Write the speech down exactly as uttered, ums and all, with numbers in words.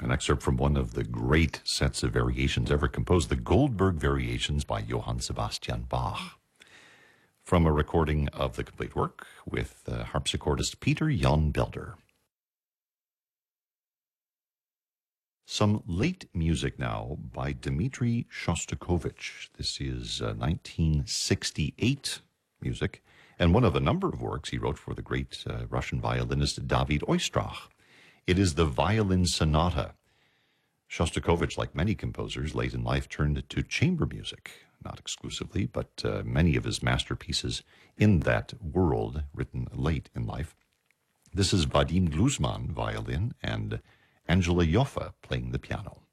An excerpt from one of the great sets of variations ever composed, the Goldberg Variations by Johann Sebastian Bach, from a recording of the complete work with uh, harpsichordist Peter Jan Belder. Some late music now by Dmitri Shostakovich. This is uh, nineteen sixty-eight music, and one of a number of works he wrote for the great uh, Russian violinist David Oistrakh. It is the Violin Sonata. Shostakovich, like many composers late in life, turned to chamber music, not exclusively, but uh, many of his masterpieces in that world, written late in life. This is Vadim Gluzman, violin, and Angela Joffa playing the piano.